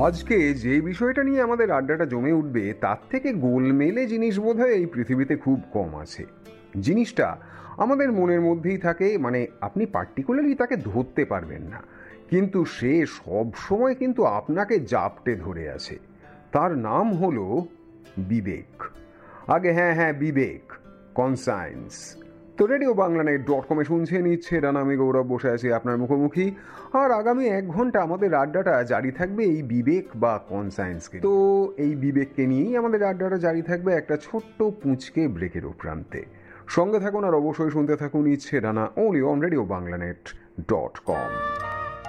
আজকে যে বিষয়টা নিয়ে আমাদের আড্ডাটা জমে উঠবে তার থেকে গোলমেলে জিনিস বোধহয় এই পৃথিবীতে খুব কম আছে। জিনিসটা আমাদের মনের মধ্যেই থাকে, মানে আপনি পার্টিকুলারলি তাকে ধরতে পারবেন না, কিন্তু সে সব সময় কিন্তু আপনাকে জাপটে ধরে আছে। তার নাম হলো বিবেক। আগে হ্যাঁ হ্যাঁ বিবেক, কনসায়েন্স। তো রেডিও বাংলানেট.com-এ শুনছেন ইচ্ছে ডান, আমি গৌরব বসে আছি আপনার মুখোমুখি। আর আগামী 1 ঘন্টা আমাদের আড্ডাটা জারি থাকবে এই বিবেক বা কনসায়েন্সকে। তো এই বিবেককে নিয়েই আমাদের আড্ডাটা জারি থাকবে একটা ছোট্ট পুঁচকে ব্রেকের প্রান্তে। সঙ্গে থাকুন আর অবশ্যই শুনতে থাকুন ইচ্ছে ডানা, only on রেডিও বাংলানেট.com।